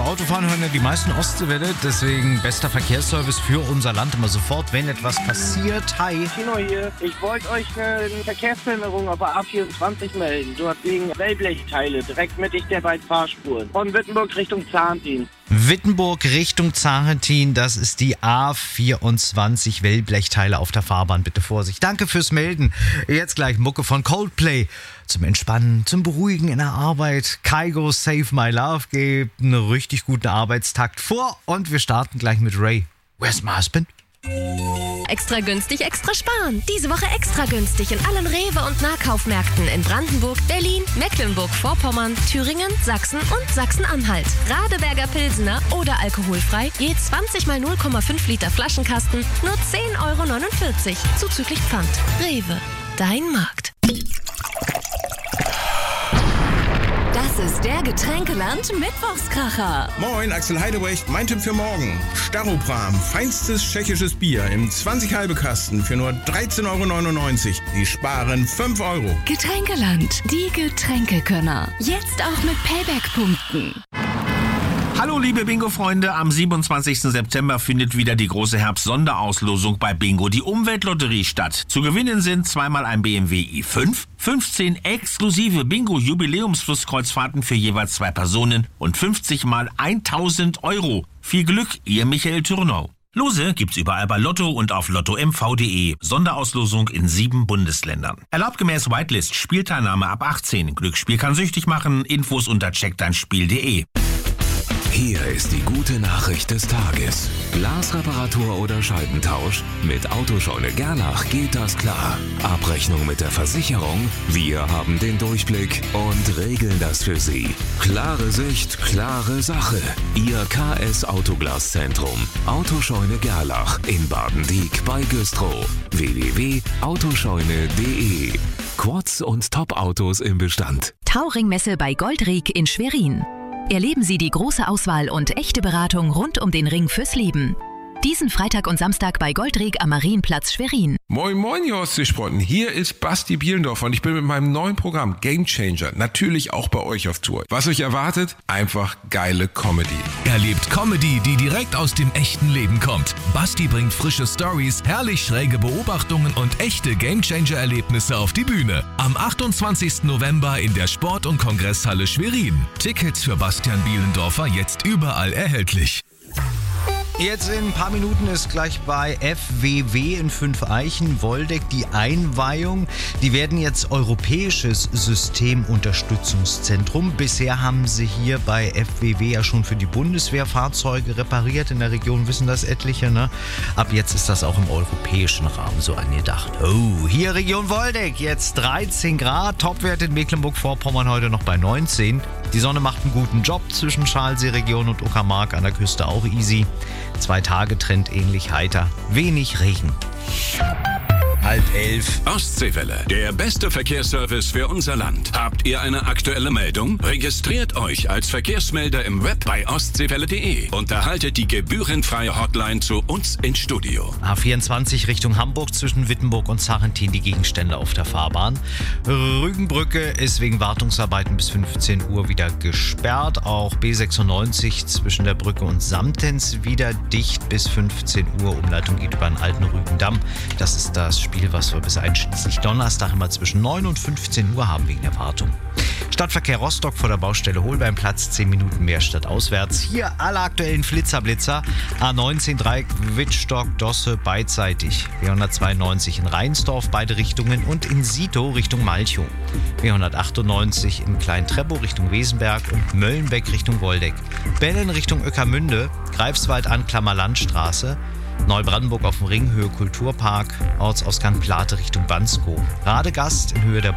Autofahren hören ja die meisten Ostseewelle, deswegen bester Verkehrsservice für unser Land immer sofort, wenn etwas passiert. Hi. Tino hier. Ich wollte euch eine Verkehrsbehinderung auf der A24 melden. Dort liegen Wellblechteile direkt mittig der beiden Fahrspuren. Von Wittenburg Richtung Zahntin. Wittenburg Richtung Zarentin, das ist die A24, Wellblechteile auf der Fahrbahn, bitte Vorsicht. Danke fürs Melden. Jetzt gleich Mucke von Coldplay. Zum Entspannen, zum Beruhigen in der Arbeit. Kygo Save My Love gibt einen richtig guten Arbeitstakt vor und wir starten gleich mit Ray. Where's my husband? Extra günstig, extra sparen. Diese Woche extra günstig in allen Rewe- und Nahkaufmärkten in Brandenburg, Berlin, Mecklenburg-Vorpommern, Thüringen, Sachsen und Sachsen-Anhalt. Radeberger Pilsener oder alkoholfrei, je 20 mal 0,5 Liter Flaschenkasten, nur 10,49 €, zuzüglich Pfand. Rewe, dein Markt. Das ist der Getränkeland-Mittwochskracher. Moin, Axel Heidebrecht. Mein Tipp für morgen. Staropram, feinstes tschechisches Bier im 20 halbe Kasten für nur 13,99 €. Sie sparen 5 €. Getränkeland, die Getränkekönner. Jetzt auch mit Payback-Punkten. Hallo liebe Bingo-Freunde, am 27. September findet wieder die große Herbst-Sonderauslosung bei Bingo, die Umweltlotterie, statt. Zu gewinnen sind zweimal ein BMW i5, 15 exklusive Bingo-Jubiläumsflusskreuzfahrten für jeweils 2 Personen und 50 mal 1.000 €. Viel Glück, ihr Michael Thürnau. Lose gibt's überall bei Lotto und auf lottomv.de. Sonderauslosung in 7 Bundesländern. Erlaubt gemäß Whitelist, Spielteilnahme ab 18. Glücksspiel kann süchtig machen. Infos unter checkdeinspiel.de. Hier ist die gute Nachricht des Tages. Glasreparatur oder Scheibentausch? Mit Autoscheune Gerlach geht das klar. Abrechnung mit der Versicherung? Wir haben den Durchblick und regeln das für Sie. Klare Sicht, klare Sache. Ihr KS Autoglaszentrum. Autoscheune Gerlach in Baden-Dieck bei Güstrow. www.autoscheune.de. Quads und Top-Autos im Bestand. Tauringmesse bei Goldrieg in Schwerin. Erleben Sie die große Auswahl und echte Beratung rund um den Ring fürs Leben. Diesen Freitag und Samstag bei Goldrieg am Marienplatz Schwerin. Moin moin, ihr Ostseesprotten. Hier ist Basti Bielendorfer und ich bin mit meinem neuen Programm Game Changer natürlich auch bei euch auf Tour. Was euch erwartet? Einfach geile Comedy. Erlebt Comedy, die direkt aus dem echten Leben kommt. Basti bringt frische Stories, herrlich schräge Beobachtungen und echte Gamechanger-Erlebnisse auf die Bühne. Am 28. November in der Sport- und Kongresshalle Schwerin. Tickets für Bastian Bielendorfer jetzt überall erhältlich. Jetzt in ein paar Minuten ist gleich bei FWW in Fünfeichen, Woldeck, die Einweihung. Die werden jetzt Europäisches Systemunterstützungszentrum. Bisher haben sie hier bei FWW ja schon für die Bundeswehr Fahrzeuge repariert. In der Region wissen das etliche, ne? Ab jetzt ist das auch im europäischen Rahmen so angedacht. Oh, hier Region Woldeck, jetzt 13 Grad. Topwert in Mecklenburg-Vorpommern heute noch bei 19. Die Sonne macht einen guten Job zwischen Schalsee-Region und Uckermark, an der Küste auch easy. 2 Tage Trend ähnlich heiter, wenig Regen. 10:30. Ostseewelle, der beste Verkehrsservice für unser Land. Habt ihr eine aktuelle Meldung? Registriert euch als Verkehrsmelder im Web bei ostseewelle.de und erhaltet die gebührenfreie Hotline zu uns ins Studio. A24 Richtung Hamburg zwischen Wittenburg und Zarentin die Gegenstände auf der Fahrbahn. Rügenbrücke ist wegen Wartungsarbeiten bis 15 Uhr wieder gesperrt. Auch B96 zwischen der Brücke und Samtens wieder dicht bis 15 Uhr. Umleitung geht über den alten Rügendamm. Das ist das Spiel, was wir bis einschließlich Donnerstag immer zwischen 9 und 15 Uhr haben wegen der Wartung. Stadtverkehr Rostock vor der Baustelle Holbeinplatz, 10 Minuten mehr stadtauswärts. Hier alle aktuellen Flitzer. A19 Dreieck Wittstock, Dosse beidseitig. B192 in Rheinsdorf, beide Richtungen und in Sito Richtung Malchow. B198 in Klein-Treppow Richtung Wesenberg und Möllenbeck Richtung Woldeck. Bellen Richtung Ueckermünde, Greifswald an Klammerlandstraße. Neubrandenburg auf dem Ring, Höhe Kulturpark, Ortsausgang Plate Richtung Banskow. Radegast in Höhe der